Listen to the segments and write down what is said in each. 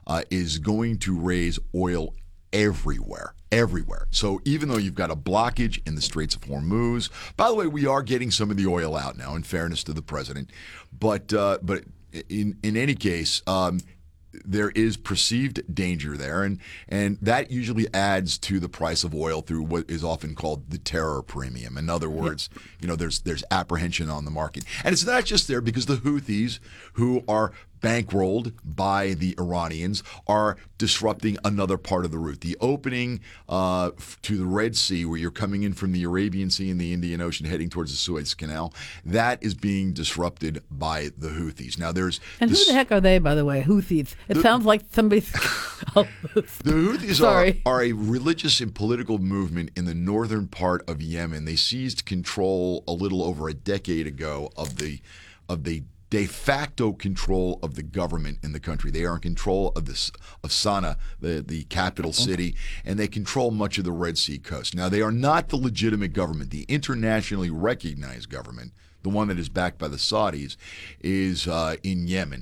is going to raise oil everywhere. Everywhere. So even though you've got a blockage in the Straits of Hormuz, by the way, we are getting some of the oil out now, in fairness to the president. But in any case, there is perceived danger there, and that usually adds to the price of oil through what is often called the terror premium. In other words, there's apprehension on the market. And it's not just there because the Houthis, who are bankrolled by the Iranians, are disrupting another part of the route. The opening to the Red Sea, where you're coming in from the Arabian Sea and the Indian Ocean heading towards the Suez Canal, that is being disrupted by the Houthis. Now, who the heck are they, by the way? Houthis. It sounds like somebody. The Houthis are a religious and political movement in the northern part of Yemen. They seized control a little over a decade ago of the de facto control of the government in the country. They are in control of Sana'a, the capital city, and they control much of the Red Sea coast. Now, they are not the legitimate government. The internationally recognized government, the one that is backed by the Saudis, is in Yemen.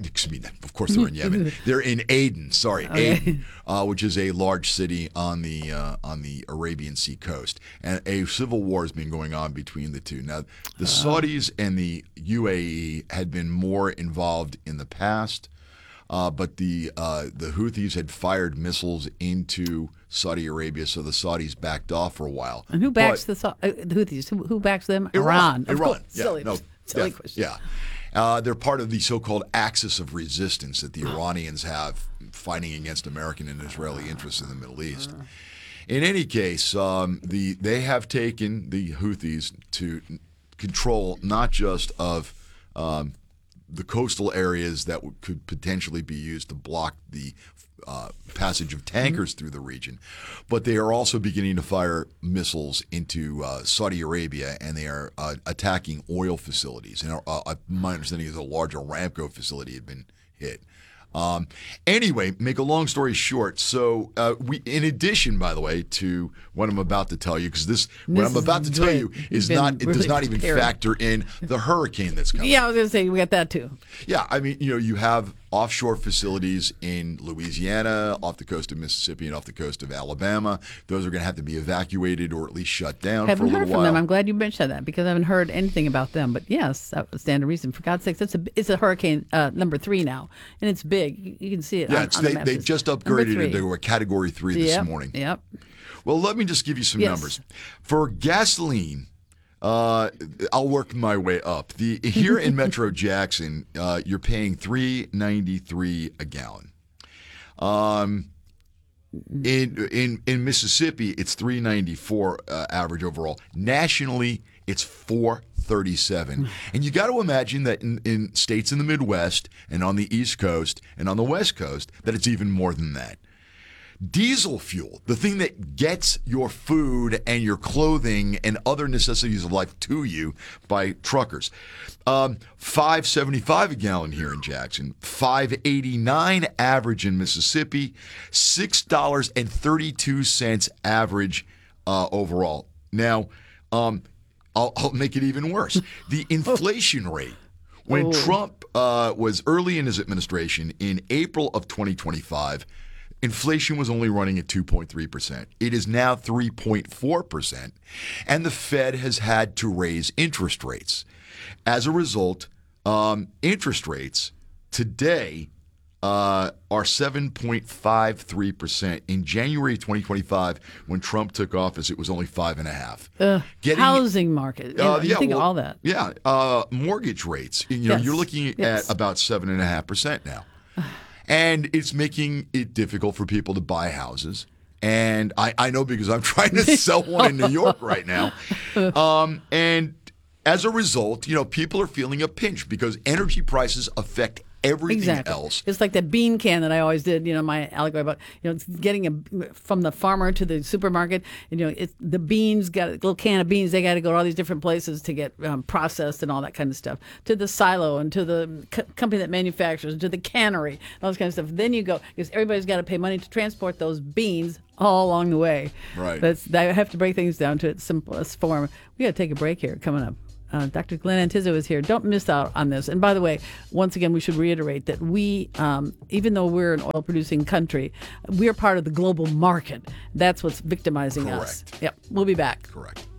Of course, they're in Yemen. They're in Aden. Aden, which is a large city on the Arabian Sea coast. And a civil war has been going on between the two. Now, the Saudis and the UAE had been more involved in the past, but the Houthis had fired missiles into Saudi Arabia, so the Saudis backed off for a while. And who backs the Houthis? Who backs them? Iran. Of course. Silly question. Yeah. They're part of the so-called axis of resistance that the Iranians have fighting against American and Israeli interests in the Middle East. In any case, they have taken the Houthis to control not just of the coastal areas that could potentially be used to block the passage of tankers through the region, but they are also beginning to fire missiles into Saudi Arabia, and they are attacking oil facilities. And my understanding is a large Aramco facility had been hit. Anyway, make a long story short, so in addition, by the way, to what I'm about to tell you, because what I'm about to tell you does not even factor in the hurricane that's coming. Yeah, I was going to say we got that too. Yeah, I mean, you have offshore facilities in Louisiana, off the coast of Mississippi, and off the coast of Alabama. Those are going to have to be evacuated or at least shut down for a little while. I haven't heard from them. I'm glad you mentioned that because I haven't heard anything about them. But yes, that would stand to reason. For God's sakes, it's a hurricane number 3 now, and it's big. You can see it. Yeah, on the map. They just upgraded it to a Category 3 this morning. Yep. Well, let me just give you some numbers. For gasoline, I'll work my way up. Here in Metro Jackson, you're paying $3.93 a gallon. In Mississippi, it's $3.94 average overall. Nationally, it's $4.37. And you got to imagine that in states in the Midwest and on the East Coast and on the West Coast, that it's even more than that. Diesel fuel, the thing that gets your food and your clothing and other necessities of life to you by truckers, $5.75 a gallon here in Jackson, $5.89 average in Mississippi, $6.32 average overall. Now, I'll make it even worse. The inflation rate. When Trump was early in his administration in April of 2025, inflation was only running at 2.3%. It is now 3.4%, and the Fed has had to raise interest rates. As a result, interest rates today are 7.53%. In January 2025, when Trump took office, it was only 5.5%. Housing market. Think of all that. Yeah, mortgage rates. You're looking at about 7.5% now. And it's making it difficult for people to buy houses. And I know because I'm trying to sell one in New York right now. And as a result, people are feeling a pinch because energy prices affect everything else. It's like that bean can that I always did, my allegory about, getting from the farmer to the supermarket. It's the beans, got a little can of beans, they got to go to all these different places to get processed and all that kind of stuff. To the silo and to the company that manufactures, and to the cannery, all this kind of stuff. Then you go, because everybody's got to pay money to transport those beans all along the way. Right. I have to break things down to its simplest form. We got to take a break here coming up. Dr. Glenn Antizzo is here. Don't miss out on this. And by the way, once again, we should reiterate that we, even though we're an oil-producing country, we're part of the global market. That's what's victimizing us. Correct. Yep. We'll be back. Correct.